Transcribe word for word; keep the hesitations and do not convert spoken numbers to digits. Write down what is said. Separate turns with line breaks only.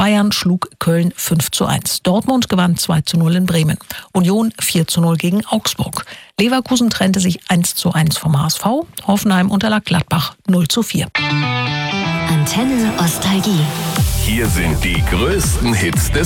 Bayern schlug Köln fünf zu eins. Dortmund gewann zwei zu null in Bremen. Union vier zu null gegen Augsburg. Leverkusen trennte sich eins zu eins vom H S V. Hoffenheim unterlag Gladbach null zu vier.
Antenne Ostalgie.
Hier sind die größten Hits des